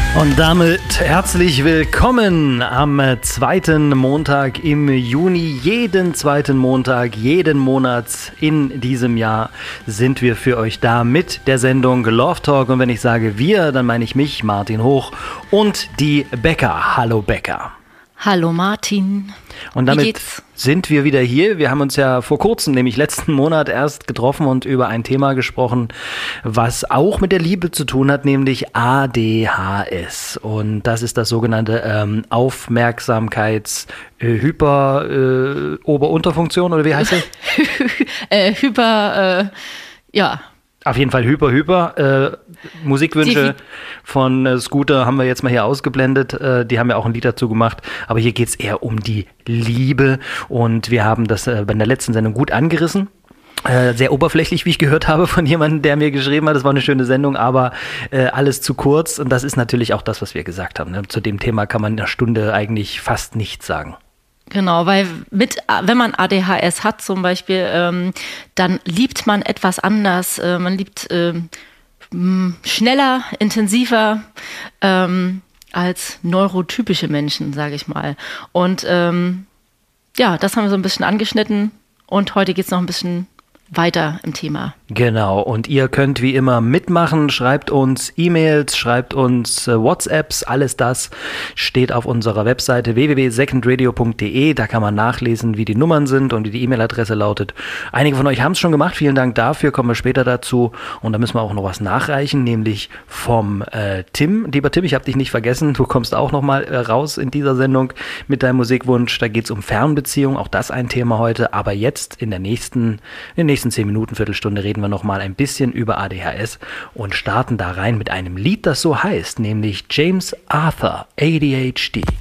Und damit herzlich willkommen am zweiten Montag im Juni. Jeden zweiten Montag, jeden Monat in diesem Jahr sind wir für euch da mit der Sendung Love Talk. Und wenn ich sage wir, dann meine ich mich, Martin Hoch, und die Becca. Hallo Becca. Hallo Martin. Und damit sind wir wieder hier. Wir haben uns ja vor kurzem, nämlich letzten Monat erst getroffen und über ein Thema gesprochen, was auch mit der Liebe zu tun hat, nämlich ADHS. Und das ist das sogenannte Ober-Unterfunktion, oder wie heißt das? Ja. Auf jeden Fall Hyper. Musikwünsche von Scooter haben wir jetzt mal hier ausgeblendet. Die haben ja auch ein Lied dazu gemacht. Aber hier geht es eher um die Liebe. Und wir haben das bei der letzten Sendung gut angerissen. Sehr oberflächlich, wie ich gehört habe von jemandem, der mir geschrieben hat. Das war eine schöne Sendung, aber alles zu kurz. Und das ist natürlich auch das, was wir gesagt haben. Ne? Zu dem Thema kann man in einer Stunde eigentlich fast nichts sagen. Genau, weil wenn man ADHS hat zum Beispiel, dann liebt man etwas anders. Man liebt schneller, intensiver als neurotypische Menschen, sage ich mal. Und das haben wir so ein bisschen angeschnitten und heute geht es noch ein bisschen weiter im Thema. Genau, und ihr könnt wie immer mitmachen, schreibt uns E-Mails, schreibt uns WhatsApps, alles das steht auf unserer Webseite www.secondradio.de, da kann man nachlesen, wie die Nummern sind und wie die E-Mail-Adresse lautet. Einige von euch haben es schon gemacht, vielen Dank dafür, kommen wir später dazu und da müssen wir auch noch was nachreichen, nämlich vom Tim. Lieber Tim, ich habe dich nicht vergessen, du kommst auch nochmal raus in dieser Sendung mit deinem Musikwunsch, da geht es um Fernbeziehungen, auch das ein Thema heute, aber jetzt in den nächsten 10 Minuten, Viertelstunde reden wir noch mal ein bisschen über ADHS und starten da rein mit einem Lied, das so heißt, nämlich James Arthur, ADHD.